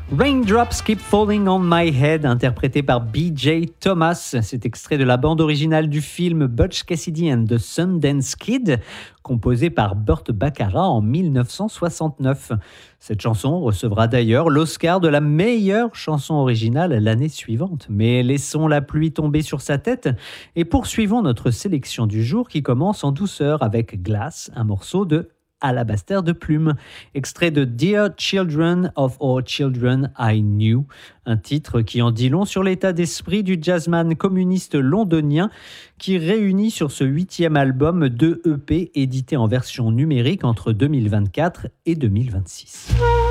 Raindrops Keep Falling on My Head, interprété par B.J. Thomas. C'est extrait de la bande originale du film Butch Cassidy and the Sundance Kid, composé par Burt Bacharach en 1969. Cette chanson recevra d'ailleurs l'Oscar de la meilleure chanson originale l'année suivante. Mais laissons la pluie tomber sur sa tête et poursuivons notre sélection du jour qui commence en douceur avec Glass, un morceau de Alabaster de Plume, extrait de Dear Children of All Children I Knew, un titre qui en dit long sur l'état d'esprit du jazzman communiste londonien qui réunit sur ce 8e album 2 EP édités en version numérique entre 2024 et 2026.